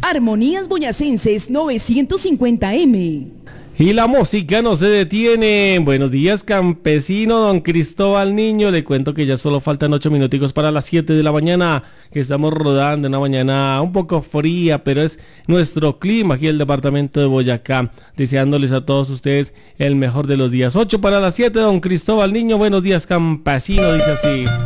Armonías Boyacenses 950M. Y la música no se detiene. Buenos días, campesino don Cristóbal Niño. Le cuento que ya solo faltan 8 minuticos para las 7 de la mañana, que estamos rodando una mañana un poco fría, pero es nuestro clima aquí en el departamento de Boyacá. Deseándoles a todos ustedes el mejor de los días. 8 para las 7, don Cristóbal Niño. Buenos días, campesino, dice así.